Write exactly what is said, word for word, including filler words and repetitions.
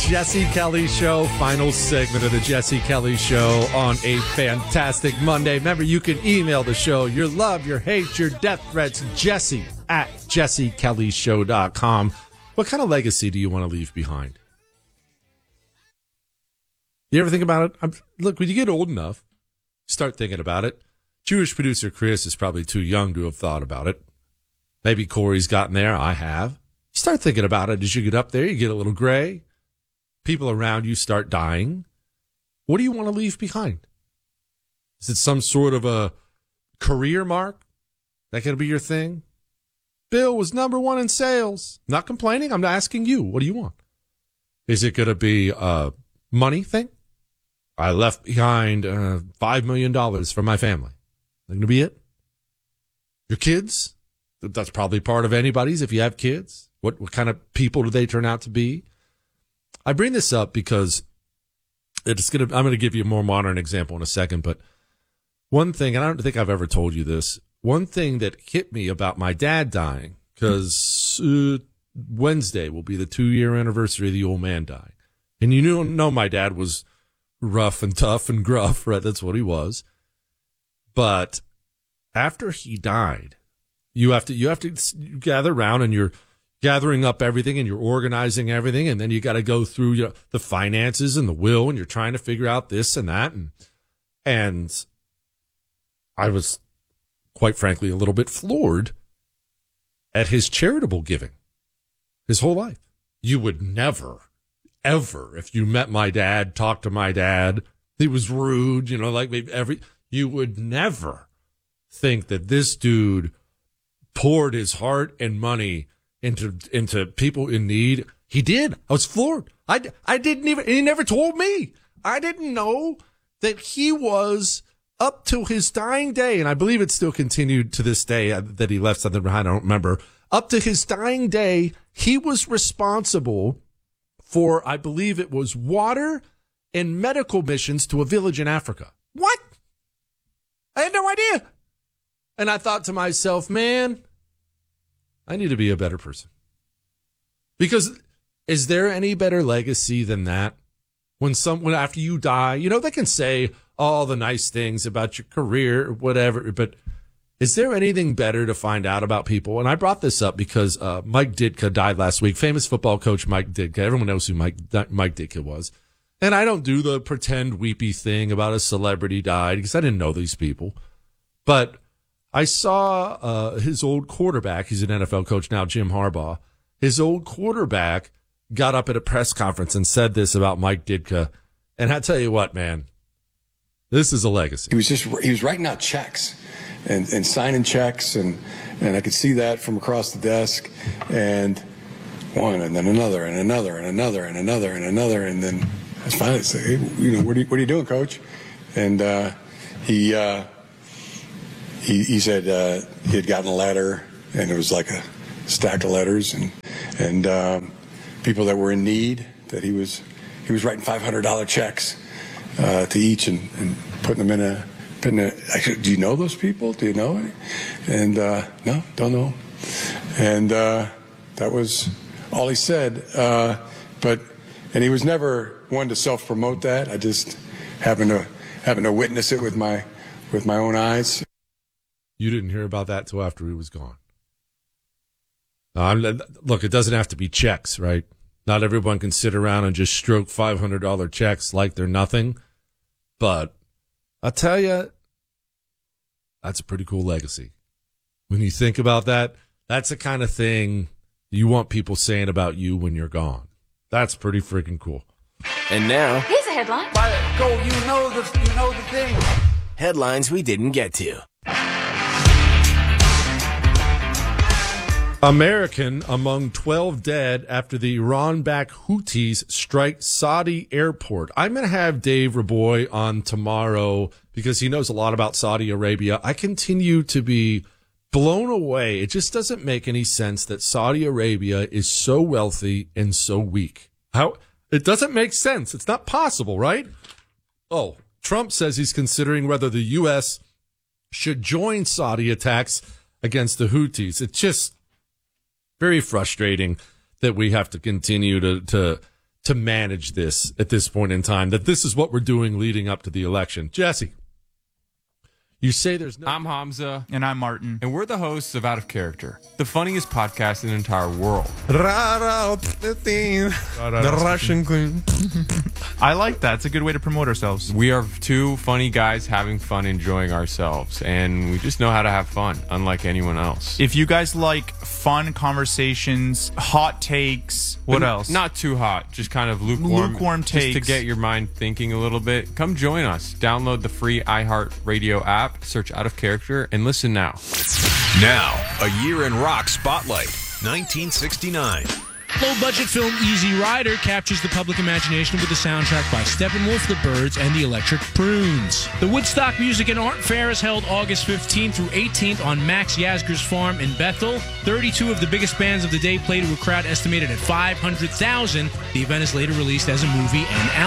Jesse Kelly Show, final segment of the Jesse Kelly Show on a fantastic Monday. Remember, you can email the show your love, your hate, your death threats, Jesse at jesse kelly show dot com. What kind of legacy do you want to leave behind? You ever think about it? I'm, look, when you get old enough, start thinking about it. Jewish producer Chris is probably too young to have thought about it. Maybe Corey's gotten there. I have. You start thinking about it as you get up there. You get a little gray. People around you start dying. What do you want to leave behind? Is it some sort of a career mark? That going to be your thing? Bill was number one in sales. Not complaining. I'm asking you. What do you want? Is it going to be a money thing? I left behind uh, five million dollars for my family. That going to be it? Your kids? That's probably part of anybody's if you have kids. What, what kind of people do they turn out to be? I bring this up because it's gonna. I'm going to give you a more modern example in a second, but one thing, and I don't think I've ever told you this, one thing that hit me about my dad dying, because uh, Wednesday will be the two-year anniversary of the old man dying. And you know, know my dad was rough and tough and gruff, right? That's what he was. But after he died, you have to you have to gather around and you're gathering up everything and you're organizing everything, and then you got to go through, you know, the finances and the will, and you're trying to figure out this and that. And, and I was, quite frankly, a little bit floored at his charitable giving his whole life. You would never, ever, if you met my dad, talked to my dad, he was rude, you know, like maybe every, you would never think that this dude poured his heart and money into into people in need. He did. I was floored. I, I didn't even, he never told me. I didn't know that he was up to his dying day, and I believe it still continued to this day that he left something behind. I don't remember. Up to his dying day, he was responsible for, I believe it was water and medical missions to a village in Africa. What? I had no idea. And I thought to myself, man, I need to be a better person. Because is there any better legacy than that? When someone, after you die, you know, they can say all the nice things about your career or whatever, but is there anything better to find out about people? And I brought this up because uh, Mike Ditka died last week. Famous football coach Mike Ditka. Everyone knows who Mike Mike Ditka was. And I don't do the pretend weepy thing about a celebrity died because I didn't know these people. But I saw uh, his old quarterback. He's an N F L coach now, Jim Harbaugh. His old quarterback got up at a press conference and said this about Mike Ditka. And I tell you what, man, this is a legacy. He was just he was writing out checks and, and signing checks, and, and I could see that from across the desk. And one, and then another, and another, and another, and another, and another, and then I finally say, hey, you know, what are you, what are you doing, Coach? And uh, he. Uh, He, he said uh, he had gotten a letter, and it was like a stack of letters, and and um, people that were in need. That he was he was writing five hundred dollar checks uh, to each, and, and putting them in a. Putting a I said, do you know those people? Do you know any? And uh, no, don't know. And uh, that was all he said. Uh, but and he was never one to self promote that. I just happened to happened to witness it with my with my own eyes. You didn't hear about that till after he was gone. Uh, look, it doesn't have to be checks, right? Not everyone can sit around and just stroke five hundred dollar checks like they're nothing. But I'll tell you, that's a pretty cool legacy. When you think about that, that's the kind of thing you want people saying about you when you're gone. That's pretty freaking cool. And now, here's a headline. Go, you know the, you know the thing. Headlines we didn't get to. American among twelve dead after the Iran-backed Houthis strike Saudi airport. I'm going to have Dave Raboy on tomorrow because he knows a lot about Saudi Arabia. I continue to be blown away. It just doesn't make any sense that Saudi Arabia is so wealthy and so weak. How? It doesn't make sense. It's not possible, right? Oh, Trump says he's considering whether the U S should join Saudi attacks against the Houthis. It's just very frustrating that we have to continue to, to to manage this at this point in time, that this is what we're doing leading up to the election. Jesse, you say there's no... I'm Hamza. And I'm Martin. And we're the hosts of Out of Character, the funniest podcast in the entire world. The Russian queen. I like that. It's a good way to promote ourselves. We are two funny guys having fun, enjoying ourselves, and we just know how to have fun, unlike anyone else. If you guys like fun conversations, hot takes, what But else? Not too hot, just kind of lukewarm. Lukewarm just to takes. get your mind thinking a little bit. Come join us. Download the free iHeartRadio app, search Out of Character, and listen now. Now, a year in rock spotlight, nineteen sixty-nine. Low-budget film Easy Rider captures the public imagination with a soundtrack by Steppenwolf, the Byrds, and the Electric Prunes. The Woodstock Music and Art Fair is held August fifteenth through eighteenth on Max Yasgur's farm in Bethel. thirty-two of the biggest bands of the day play to a crowd estimated at five hundred thousand. The event is later released as a movie and album.